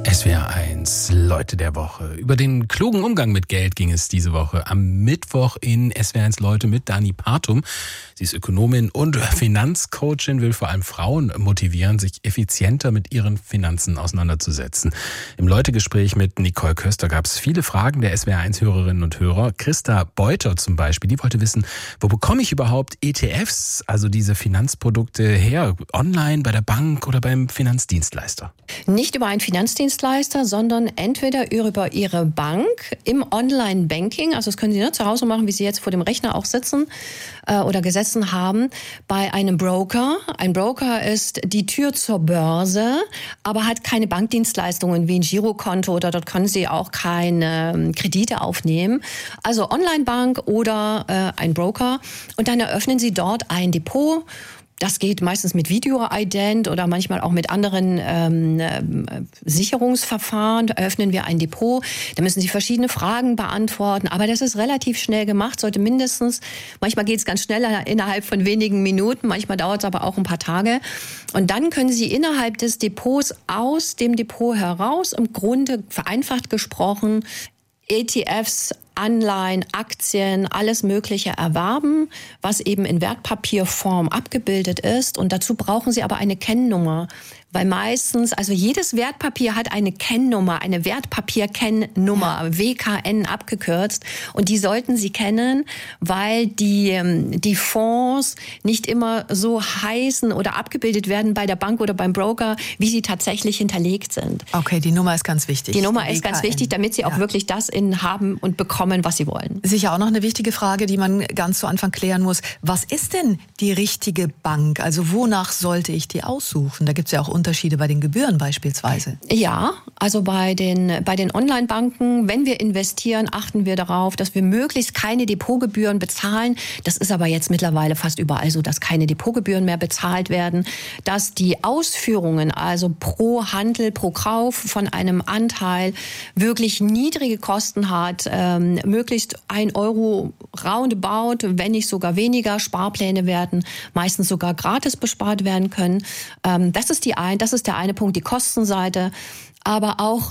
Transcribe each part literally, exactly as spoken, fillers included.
S W R eins, Leute der Woche. Über den klugen Umgang mit Geld ging es diese Woche am Mittwoch in S W R eins Leute mit Dani Partum. Sie ist Ökonomin und Finanzcoachin, will vor allem Frauen motivieren, sich effizienter mit ihren Finanzen auseinanderzusetzen. Im Leutegespräch mit Nicole Köster gab es viele Fragen der S W R eins Hörerinnen und Hörer. Christa Beuter zum Beispiel, die wollte wissen, wo bekomme ich überhaupt E T Fs, also diese Finanzprodukte, her? Online, bei der Bank oder beim Finanzdienstleister? Nicht über einen Finanzdienstleister, sondern entweder über Ihre Bank im Online-Banking, also das können Sie ne, zu Hause machen, wie Sie jetzt vor dem Rechner auch sitzen äh, oder gesessen haben, bei einem Broker. Ein Broker ist die Tür zur Börse, aber hat keine Bankdienstleistungen wie ein Girokonto oder dort können Sie auch keine Kredite aufnehmen. Also Online-Bank oder äh, ein Broker und dann eröffnen Sie dort ein Depot. Das geht meistens mit Video-Ident oder manchmal auch mit anderen ähm, äh, Sicherungsverfahren. Da eröffnen wir ein Depot. Da müssen Sie verschiedene Fragen beantworten. Aber das ist relativ schnell gemacht. Sollte mindestens, manchmal geht es ganz schnell innerhalb von wenigen Minuten. Manchmal dauert es aber auch ein paar Tage. Und dann können Sie innerhalb des Depots aus dem Depot heraus, im Grunde vereinfacht gesprochen, E T Fs, Anleihen, Aktien, alles Mögliche erwerben, was eben in Wertpapierform abgebildet ist. Und dazu brauchen Sie aber eine Kennnummer. Weil meistens, also jedes Wertpapier hat eine Kennnummer, eine Wertpapier-Kennnummer, ja. W K N abgekürzt. Und die sollten Sie kennen, weil die, die Fonds nicht immer so heißen oder abgebildet werden bei der Bank oder beim Broker, wie sie tatsächlich hinterlegt sind. Okay, die Nummer ist ganz wichtig. Die Nummer ist ganz wichtig, damit Sie auch ja. wirklich das in haben und bekommen, was Sie wollen. Sicher auch noch eine wichtige Frage, die man ganz zu Anfang klären muss. Was ist denn die richtige Bank? Also wonach sollte ich die aussuchen? Da gibt es ja auch Unterschiede bei den Gebühren beispielsweise. Ja, also bei den, bei den Online-Banken, wenn wir investieren, achten wir darauf, dass wir möglichst keine Depotgebühren bezahlen. Das ist aber jetzt mittlerweile fast überall so, dass keine Depotgebühren mehr bezahlt werden. Dass die Ausführungen, also pro Handel, pro Kauf von einem Anteil wirklich niedrige Kosten hat, ähm, möglichst ein Euro roundabout, wenn nicht sogar weniger. Sparpläne werden meistens sogar gratis bespart werden können. Ähm, das ist die ein, das ist der eine Punkt, die Kostenseite. Aber auch,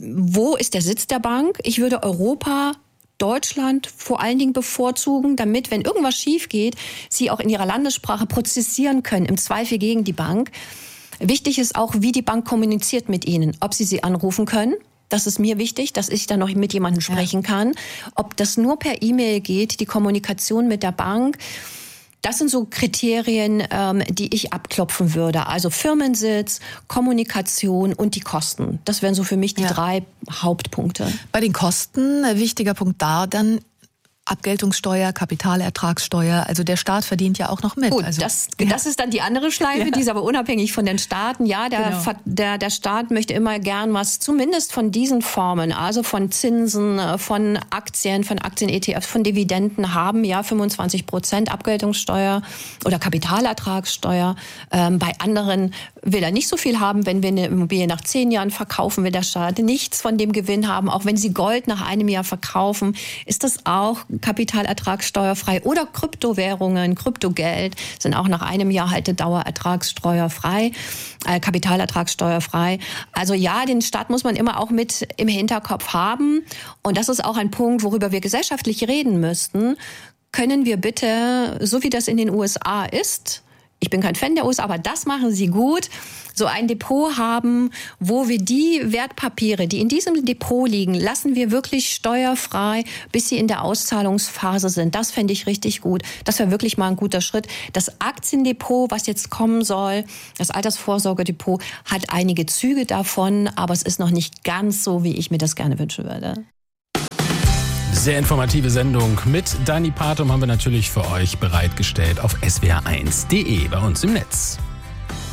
wo ist der Sitz der Bank? Ich würde Europa, Deutschland vor allen Dingen bevorzugen, damit, wenn irgendwas schief geht, Sie auch in Ihrer Landessprache prozessieren können, im Zweifel gegen die Bank. Wichtig ist auch, wie die Bank kommuniziert mit Ihnen, ob Sie sie anrufen können. Das ist mir wichtig, dass ich dann noch mit jemandem sprechen kann. Ob das nur per E-Mail geht, die Kommunikation mit der Bank. Das sind so Kriterien, ähm, die ich abklopfen würde. Also Firmensitz, Kommunikation und die Kosten. Das wären so für mich die ja. drei Hauptpunkte. Bei den Kosten, ein wichtiger Punkt da dann Abgeltungssteuer, Kapitalertragssteuer, also der Staat verdient ja auch noch mit. Gut, also, das, ja. das ist dann die andere Schleife, ja. die ist aber unabhängig von den Staaten. Ja, der, genau. der, der Staat möchte immer gern was, zumindest von diesen Formen, also von Zinsen, von Aktien, von Aktien-E T Fs, von Dividenden haben, ja, fünfundzwanzig Prozent Abgeltungssteuer oder Kapitalertragssteuer. Ähm, bei anderen will er nicht so viel haben. Wenn wir eine Immobilie nach zehn Jahren verkaufen, will der Staat nichts von dem Gewinn haben. Auch wenn Sie Gold nach einem Jahr verkaufen, ist das auch kapitalertragssteuerfrei. Oder Kryptowährungen, Kryptogeld sind auch nach einem Jahr Haltedauer ertragssteuerfrei, äh, kapitalertragssteuerfrei. Also ja, den Staat muss man immer auch mit im Hinterkopf haben. Und das ist auch ein Punkt, worüber wir gesellschaftlich reden müssten. Können wir bitte, so wie das in den U S A ist, ich bin kein Fan der U S A, aber das machen sie gut, so ein Depot haben, wo wir die Wertpapiere, die in diesem Depot liegen, lassen wir wirklich steuerfrei, bis sie in der Auszahlungsphase sind. Das fände ich richtig gut. Das wäre wirklich mal ein guter Schritt. Das Aktiendepot, was jetzt kommen soll, das Altersvorsorgedepot, hat einige Züge davon, aber es ist noch nicht ganz so, wie ich mir das gerne wünschen würde. Sehr informative Sendung mit Dani Partum haben wir natürlich für euch bereitgestellt auf S W R eins punkt de bei uns im Netz.